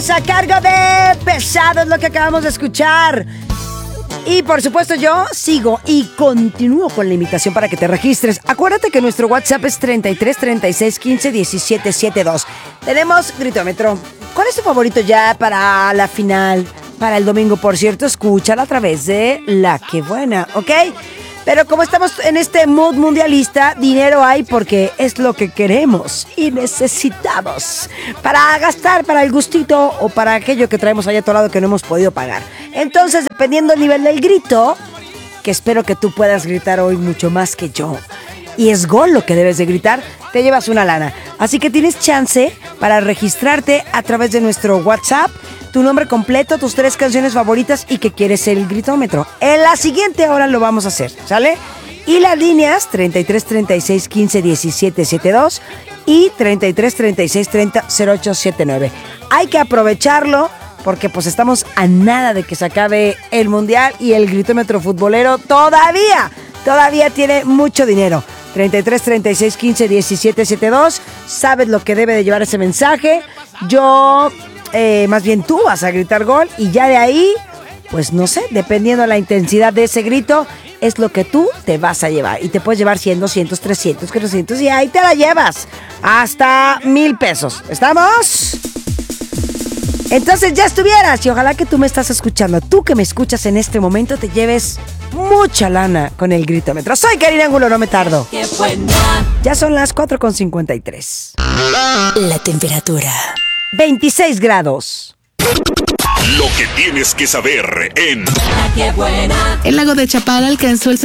Díaz a cargo de Pesado, es lo que acabamos de escuchar. Y por supuesto yo sigo y continúo con la invitación para que te registres. Acuérdate que nuestro WhatsApp es 33 36 15 17 72. Tenemos gritómetro. ¿Cuál es tu favorito ya para la final? Para el domingo, por cierto, escúchala a través de La Que Buena, ¿ok? Pero como estamos en este mood mundialista, dinero hay porque es lo que queremos y necesitamos para gastar, para el gustito o para aquello que traemos allá atorado que no hemos podido pagar. Entonces, dependiendo del nivel del grito, que espero que tú puedas gritar hoy mucho más que yo, y es gol lo que debes de gritar, te llevas una lana. Así que tienes chance para registrarte a través de nuestro WhatsApp, tu nombre completo, tus 3 canciones favoritas y que quieres el gritómetro. En la siguiente hora lo vamos a hacer, ¿sale? Y las líneas 33 36 15 17 72 y 33 36 30 08 79. Hay que aprovecharlo porque pues estamos a nada de que se acabe el mundial y el gritómetro futbolero todavía tiene mucho dinero. 33 36 15 17 72. Sabes lo que debe de llevar ese mensaje. Más bien tú vas a gritar gol y ya de ahí, pues no sé, dependiendo de la intensidad de ese grito, es lo que tú te vas a llevar. Y te puedes llevar 100, 200, 300, 400 y ahí te la llevas. Hasta 1,000 pesos. ¿Estamos? Entonces ya estuvieras y ojalá que tú me estás escuchando. Tú que me escuchas en este momento te lleves mucha lana con el gritómetro. Soy Karina Angulo, no me tardo. Qué buena. Ya son las 4:53. La temperatura. 26 grados. Lo que tienes que saber en La Que Buena. El lago de Chapala alcanzó el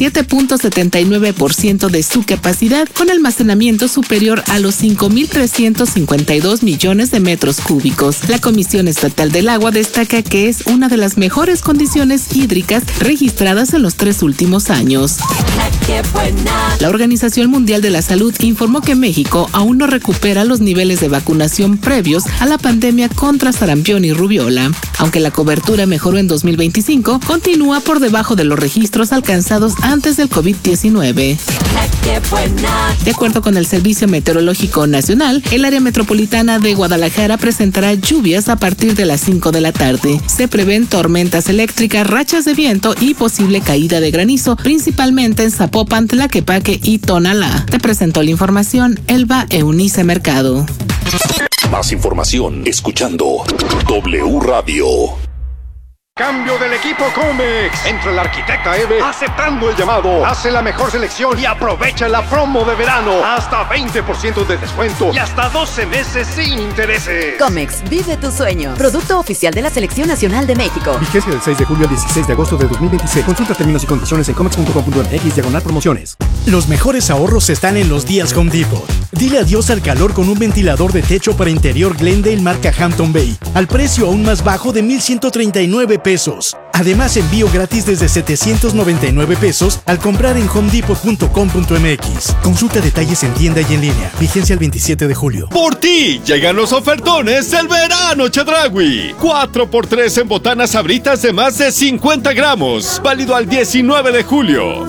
67.79% de su capacidad, con almacenamiento superior a los 5.352 millones de metros cúbicos. La Comisión Estatal del Agua destaca que es una de las mejores condiciones hídricas registradas en los 3 últimos años. La Que Buena. La Organización Mundial de la Salud informó que México aún no recupera los niveles de vacunación previos a la pandemia contra sarampión y rubiola. Aunque la cobertura mejoró en 2025, continúa por debajo de los registros alcanzados antes del COVID-19. La Que Buena. De acuerdo con el Servicio Meteorológico Nacional, el área metropolitana de Guadalajara presentará lluvias a partir de las 5 de la tarde. Se prevén tormentas eléctricas, rachas de viento y posible caída de granizo, principalmente en Zapopan, Tlaquepaque y Tonalá. Te presentó la información Elba Eunice Mercado. más información escuchando W Radio. Cambio del equipo Comex. Entra la arquitecta Eve aceptando el llamado. Hace la mejor selección y aprovecha la promo de verano. Hasta 20% de descuento y hasta 12 meses sin intereses. Comex, vive tu sueño. Producto oficial de la Selección Nacional de México. Vigencia del 6 de julio al 16 de agosto de 2026. Consulta términos y condiciones en comex.com.mx/promociones. Los mejores ahorros están en los días Home Depot. Dile adiós al calor con un ventilador de techo para interior Glendale marca Hampton Bay, al precio aún más bajo de $1,139. Además, envío gratis desde $799 al comprar en homedepot.com.mx. Consulta detalles en tienda y en línea. Vigencia el 27 de julio. Por ti llegan los ofertones del verano Chedraui. 4x3 en botanas sabritas de más de 50 gramos. Válido al 19 de julio.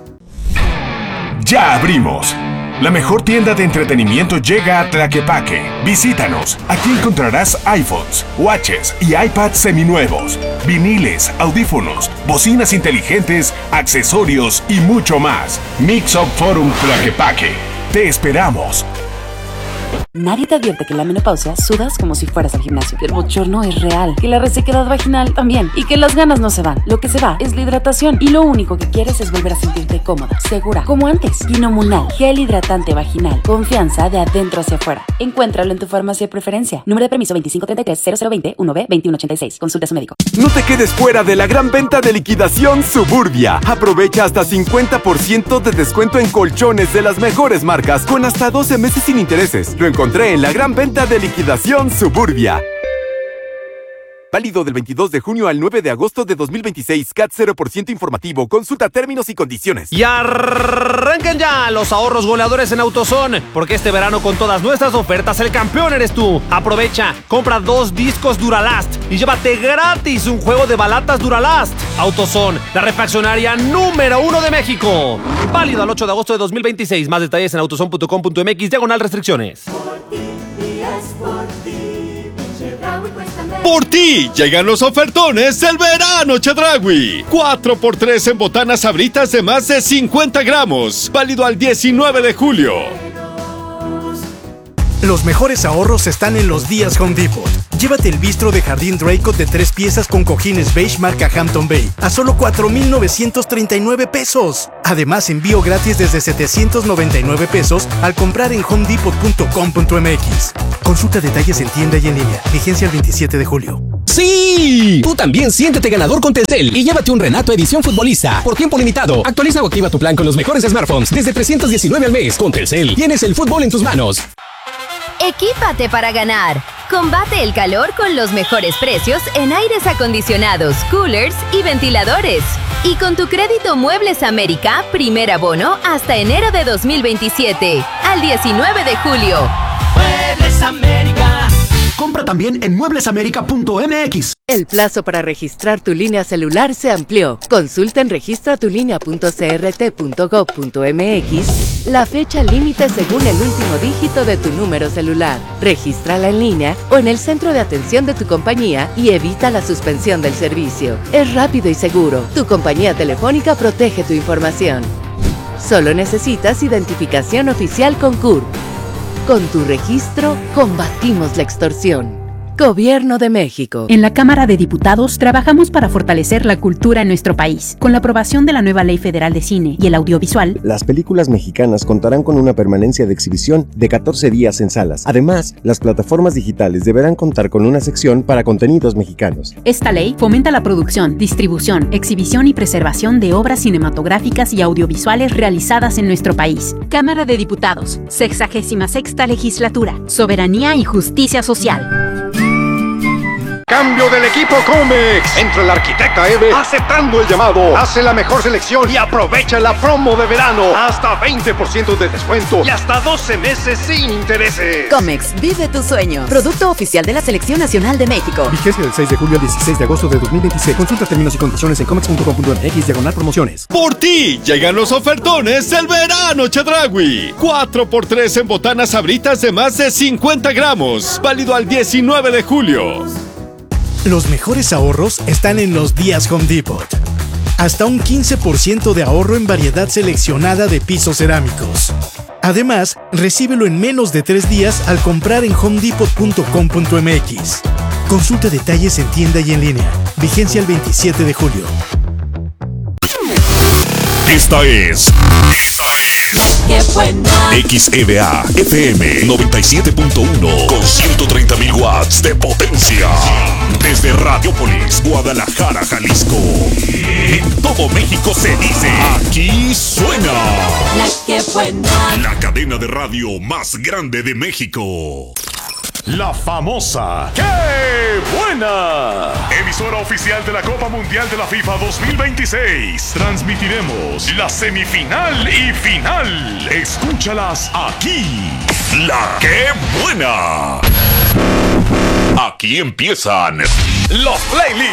Ya abrimos. La mejor tienda de entretenimiento llega a Tlaquepaque. Visítanos. Aquí encontrarás iPhones, watches y iPads seminuevos, viniles, audífonos, bocinas inteligentes, accesorios y mucho más. Mix Up Forum Tlaquepaque. Te esperamos. Nadie te advierte que en la menopausia sudas como si fueras al gimnasio, que el bochorno es real, que la resequedad vaginal también, y que las ganas no se van. Lo que se va es la hidratación, y lo único que quieres es volver a sentirte cómoda, segura, como antes. Quinomunal, gel hidratante vaginal, confianza de adentro hacia afuera. Encuéntralo en tu farmacia de preferencia. Número de permiso 2533-0020-1B-2186. Consulta a su médico. No te quedes fuera de la gran venta de liquidación Suburbia. Aprovecha hasta 50% de descuento en colchones de las mejores marcas con hasta 12 meses sin intereses. Lo encontré en la gran venta de liquidación Suburbia. Válido del 22 de junio al 9 de agosto de 2026. CAT 0% informativo. Consulta términos y condiciones. Y arranquen ya los ahorros goleadores en AutoZone, porque este verano con todas nuestras ofertas el campeón eres tú. Aprovecha, compra 2 discos Duralast y llévate gratis un juego de balatas Duralast. AutoZone, la refaccionaria número 1 de México. Válido al 8 de agosto de 2026. Más detalles en autozone.com.mx/restricciones. Por ti, y es por ti. Chedraui Por ti llegan los ofertones del verano Chedraui. 4x3 en botanas sabritas de más de 50 gramos. Válido al 19 de julio. Los mejores ahorros están en los días Home Depot. Llévate el bistro de jardín Draycott de 3 piezas con cojines beige marca Hampton Bay a solo 4,939 pesos. Además, envío gratis desde 799 pesos al comprar en homedepot.com.mx. Consulta detalles en tienda y en línea. Vigencia el 27 de julio. ¡Sí! Tú también siéntete ganador con Telcel y llévate un Renato edición futbolista por tiempo limitado. Actualiza o activa tu plan con los mejores smartphones desde 319 al mes. Con Telcel tienes el fútbol en tus manos. Equípate para ganar. Combate el calor con los mejores precios en aires acondicionados, coolers y ventiladores. Y con tu crédito Muebles América, primer abono hasta enero de 2027, al 19 de julio. Muebles América. Compra también en mueblesamerica.mx. El plazo para registrar tu línea celular se amplió. Consulta en registratulinea.crt.gov.mx la fecha límite según el último dígito de tu número celular. Regístrala en línea o en el centro de atención de tu compañía y evita la suspensión del servicio. Es rápido y seguro. Tu compañía telefónica protege tu información. Solo necesitas identificación oficial con CURP. Con tu registro, combatimos la extorsión. Gobierno de México. En la Cámara de Diputados trabajamos para fortalecer la cultura en nuestro país. Con la aprobación de la nueva Ley Federal de Cine y el Audiovisual, las películas mexicanas contarán con una permanencia de exhibición de 14 días en salas. Además, las plataformas digitales deberán contar con una sección para contenidos mexicanos. Esta ley fomenta la producción, distribución, exhibición y preservación de obras cinematográficas y audiovisuales realizadas en nuestro país. Cámara de Diputados, 66ª Legislatura, Soberanía y Justicia Social. Cambio del equipo Comex. Entra el arquitecta Eve aceptando el llamado. Hace la mejor selección y aprovecha la promo de verano. Hasta 20% de descuento y hasta 12 meses sin intereses. Comex, vive tu sueño. Producto oficial de la Selección Nacional de México. Vigencia del 6 de julio al 16 de agosto de 2026. Consulta términos y condiciones en comex.com.mx/promociones. Por ti llegan los ofertones del verano Chedraui. 4x3 en botanas sabritas de más de 50 gramos. Válido al 19 de julio. Los mejores ahorros están en los días Home Depot. Hasta un 15% de ahorro en variedad seleccionada de pisos cerámicos. Además, recíbelo en menos de 3 días al comprar en homedepot.com.mx. Consulta detalles en tienda y en línea. Vigencia el 27 de julio. Esta es ¡Qué buena! XEDA FM 97.1 con 130,000 watts de potencia. Desde Radiopolis, Guadalajara, Jalisco. En todo México se dice, aquí suena La que buena. la cadena de radio más grande de México. La famosa ¡Qué buena! Emisora oficial de la Copa Mundial de la FIFA 2026. Transmitiremos la semifinal y final. Escúchalas aquí. La ¡Qué buena! Aquí empiezan Los playlists